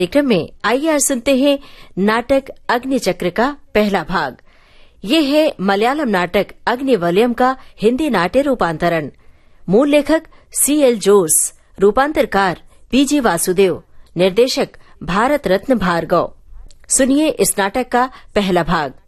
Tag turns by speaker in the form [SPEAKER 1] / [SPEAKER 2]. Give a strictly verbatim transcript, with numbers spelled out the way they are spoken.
[SPEAKER 1] कार्यक्रम में आइए आज सुनते हैं नाटक अग्निचक्र का पहला भाग। ये है मलयालम नाटक अग्निवलयम का हिंदी नाट्य रूपांतरण। मूल लेखक सी एल जोस, रूपांतरकार पीजी वासुदेव, निर्देशक भारत रत्न भार्गव। सुनिए इस नाटक का पहला भाग।